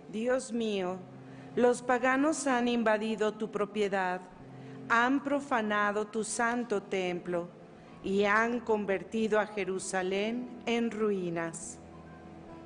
Dios mío, los paganos han invadido tu propiedad, han profanado tu santo templo y han convertido a Jerusalén en ruinas.